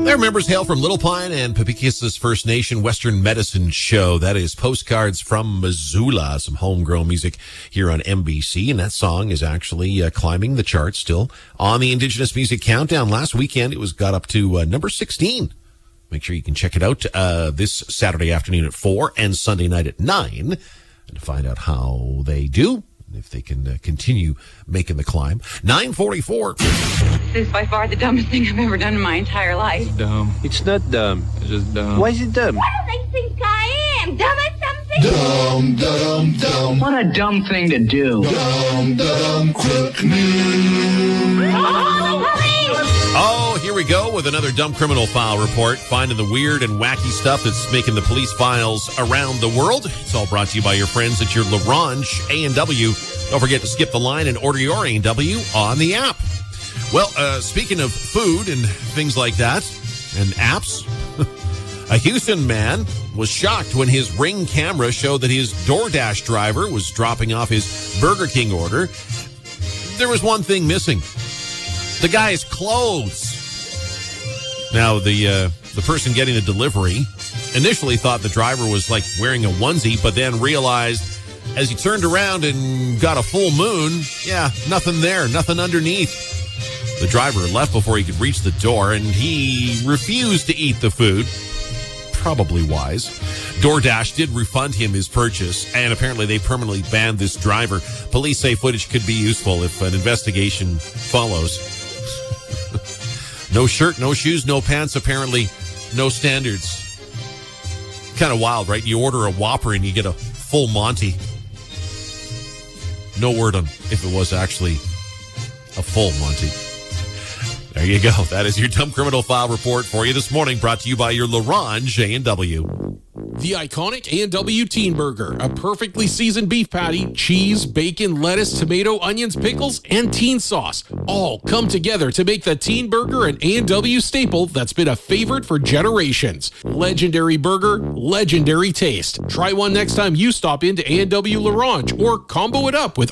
Their members hail from Little Pine and Pepikis's First Nation Western Medicine Show. That is Postcards from Missoula, some homegrown music here on MBC. And that song is actually climbing the charts still on the Indigenous Music Countdown. Last weekend, it was got up to number 16. Make sure you can check it out this Saturday afternoon at 4 and Sunday night at 9 and to find out how they do. If they can continue making the climb. 9:44. This is by far the dumbest thing I've ever done in my entire life. Dumb. It's not dumb. It's just dumb. Why is it dumb? What do they think I am? Dumb as something? Dumb, dumb, dumb. What a dumb thing to do. Dumb, dumb, quick news. Oh, here we go with another Dumb Criminal File report, finding the weird and wacky stuff that's making the police files around the world. It's all brought to you by your friends at your LaRange A&W. Don't forget to skip the line and order your A&W on the app. Well, speaking of food and things like that, and apps, a Houston man was shocked when his Ring camera showed that his DoorDash driver was dropping off his Burger King order. There was one thing missing. The guy's clothes. Now, the person getting the delivery initially thought the driver was like wearing a onesie, but then realized as he turned around and got a full moon, nothing there, nothing underneath. The driver left before he could reach the door, and he refused to eat the food. Probably wise. DoorDash did refund him his purchase, and apparently they permanently banned this driver. Police say footage could be useful if an investigation follows. No shirt, no shoes, no pants, apparently no standards. Kind of wild, right? You order a Whopper and you get a full Monty. No word on if it was actually a full Monty. There you go. That is your Dumb Criminal File report for you this morning, brought to you by your LaRange A&W. The iconic A&W Teen Burger, a perfectly seasoned beef patty, cheese, bacon, lettuce, tomato, onions, pickles, and teen sauce all come together to make the Teen Burger an A&W staple that's been a favorite for generations. Legendary burger, legendary taste. Try one next time you stop into A&W LaRange or combo it up with